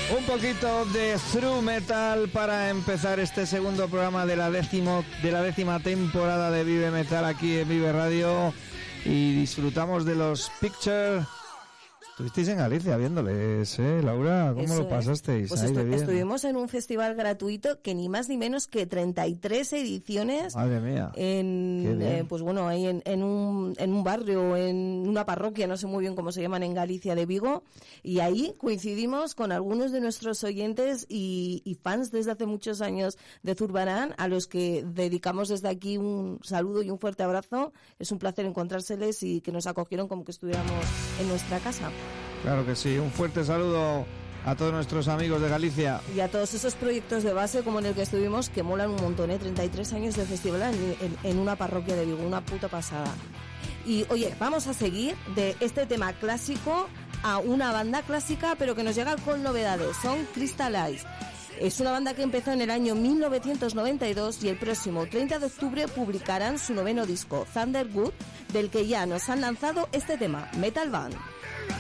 Un poquito de thrash metal para empezar este segundo programa de la décima temporada de Vive Metal aquí en Vive Radio, y disfrutamos de los Picture. Estuvisteis en Galicia viéndoles, Laura, ¿cómo lo pasasteis? Pues estuvimos en un festival gratuito que ni más ni menos que 33 ediciones. Madre mía. Pues bueno, ahí en un barrio, en una parroquia, no sé muy bien cómo se llaman en Galicia, de Vigo, y ahí coincidimos con algunos de nuestros oyentes y fans desde hace muchos años de Zurbarán, a los que dedicamos desde aquí un saludo y un fuerte abrazo. Es un placer encontrárseles y que nos acogieron como que estuviéramos en nuestra casa. Claro que sí, un fuerte saludo a todos nuestros amigos de Galicia. Y a todos esos proyectos de base como en el que estuvimos, que molan un montón, 33 años de festival en una parroquia de Vigo, una puta pasada. Y oye, vamos a seguir de este tema clásico a una banda clásica, pero que nos llega con novedades. Son Crystal Eyes. Es una banda que empezó en el año 1992 y el próximo 30 de octubre publicarán su noveno disco, Thunderwood, del que ya nos han lanzado este tema, Metal Band.